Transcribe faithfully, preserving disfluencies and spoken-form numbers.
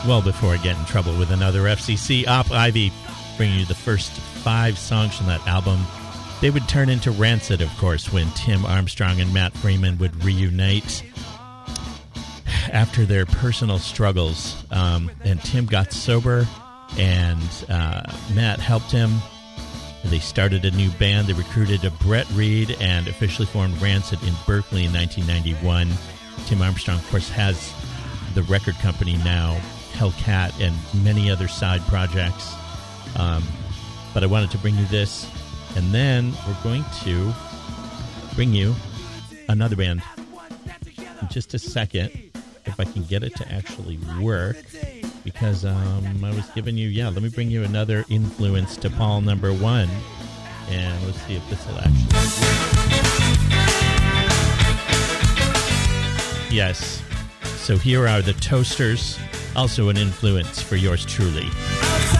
well before I get in trouble with another F C C. Op Ivy bringing you the first five songs from that album. They would turn into Rancid, of course, when Tim Armstrong and Matt Freeman would reunite after their personal struggles. Um, and Tim got sober, and uh, Matt helped him. They started a new band. They recruited a Brett Reed and officially formed Rancid in Berkeley in nineteen ninety-one. Tim Armstrong, of course, has the record company now, Hellcat, and many other side projects. Um, but I wanted to bring you this. And then we're going to bring you another band in just a second, if I can get it to actually work, because um, I was giving you, yeah, let me bring you another influence to Paul number one, and let's see if this will actually work. Yes, so here are the Toasters, also an influence for yours truly.